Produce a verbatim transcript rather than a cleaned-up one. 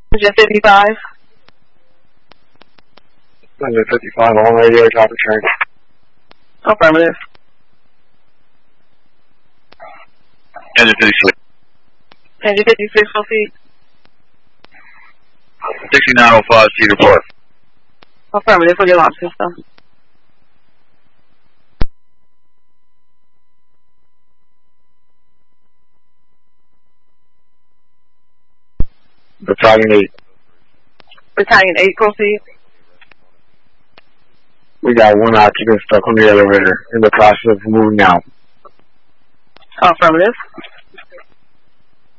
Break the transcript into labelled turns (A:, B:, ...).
A: one fifty-five.
B: one fifty-five on radio, drop the train.
A: Affirmative.
C: Engine fifty-six.
A: Engine fifty-six, proceed.
C: sixty-nine oh five, Cedar Park.
A: Affirmative for your launch system.
B: Battalion eight.
A: Battalion eight, proceed.
B: We got one occupant stuck on the elevator in the process of moving out.
A: Affirmative.